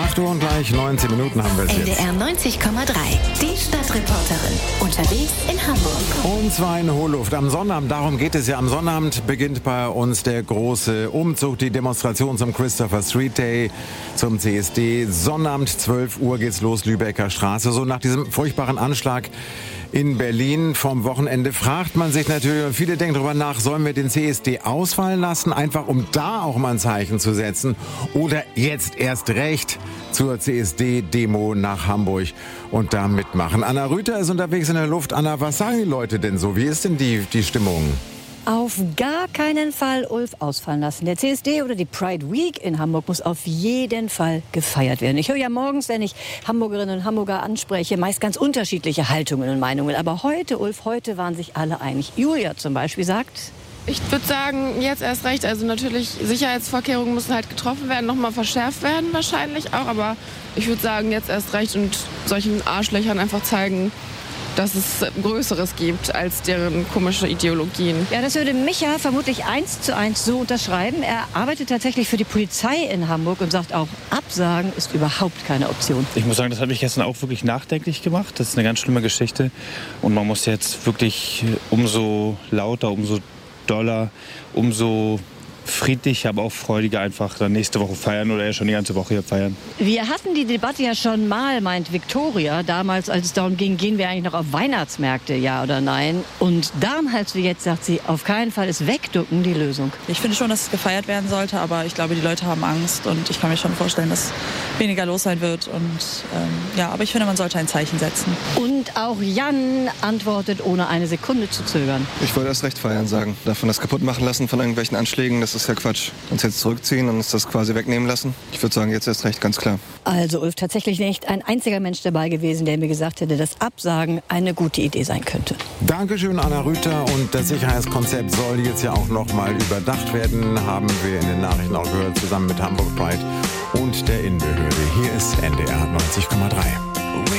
8 Uhr und gleich 19 Minuten haben wir es jetzt. NDR 90,3, die Stadtreporterin. Unterwegs in Hamburg. Und zwar in Hohluft am Sonnabend. Darum geht es ja. Am Sonnabend beginnt bei uns der große Umzug, die Demonstration zum Christopher Street Day, zum CSD. Sonnabend 12 Uhr geht's los, Lübecker Straße. So nach diesem furchtbaren Anschlag in Berlin vom Wochenende fragt man sich natürlich, und viele denken darüber nach, sollen wir den CSD ausfallen lassen, einfach um da auch mal ein Zeichen zu setzen, oder jetzt erst recht zur CSD-Demo nach Hamburg und da mitmachen. Anna Rüther ist unterwegs in der Luft. Anna, was sagen die Leute denn so? Wie ist denn die Stimmung? Auf gar keinen Fall Ulf ausfallen lassen. Der CSD oder die Pride Week in Hamburg muss auf jeden Fall gefeiert werden. Ich höre ja morgens, wenn ich Hamburgerinnen und Hamburger anspreche, meist ganz unterschiedliche Haltungen und Meinungen. Aber heute, Ulf, heute waren sich alle einig. Julia zum Beispiel sagt: Ich würde sagen, jetzt erst recht. Also natürlich, Sicherheitsvorkehrungen müssen halt getroffen werden, nochmal verschärft werden wahrscheinlich auch. Aber ich würde sagen, jetzt erst recht und solchen Arschlöchern einfach zeigen, dass es Größeres gibt als deren komische Ideologien. Ja, das würde Micha vermutlich 1:1 so unterschreiben. Er arbeitet tatsächlich für die Polizei in Hamburg und sagt auch, Absagen ist überhaupt keine Option. Ich muss sagen, das hat mich gestern auch wirklich nachdenklich gemacht. Das ist eine ganz schlimme Geschichte. Und man muss jetzt wirklich umso lauter, umso doller, umso friedlicher, aber auch freudiger einfach dann nächste Woche feiern oder ja schon die ganze Woche hier feiern. Wir hatten die Debatte ja schon mal, meint Viktoria, damals, als es darum ging, gehen wir eigentlich noch auf Weihnachtsmärkte, ja oder nein? Und damals wie jetzt sagt sie, auf keinen Fall ist Wegducken die Lösung. Ich finde schon, dass es gefeiert werden sollte, aber ich glaube, die Leute haben Angst und ich kann mir schon vorstellen, dass weniger los sein wird. Und aber ich finde, man sollte ein Zeichen setzen. Und auch Jan antwortet, ohne eine Sekunde zu zögern. Ich wollte erst recht feiern sagen. Davon das kaputt machen lassen von irgendwelchen Anschlägen, das ist ja Quatsch. Uns jetzt zurückziehen und uns das quasi wegnehmen lassen. Ich würde sagen, jetzt erst recht, ganz klar. Also Ulf, tatsächlich nicht ein einziger Mensch dabei gewesen, der mir gesagt hätte, dass Absagen eine gute Idee sein könnte. Dankeschön, Anna Rüther. Und das Sicherheitskonzept soll jetzt ja auch noch mal überdacht werden, haben wir in den Nachrichten auch gehört, zusammen mit Hamburg Pride und der Innenbehörde. Hier ist NDR 90,3.